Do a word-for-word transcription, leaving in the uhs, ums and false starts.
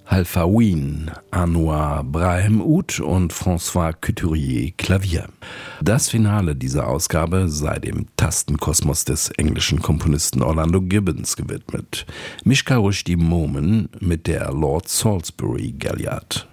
Halfawin, Anwar Brahim Oud und François Couturier Klavier. Das Finale dieser Ausgabe sei dem Tastenkosmos des englischen Komponisten Orlando Gibbons gewidmet. Mishka Rushdie Momen mit der Lord Salisbury Galliard.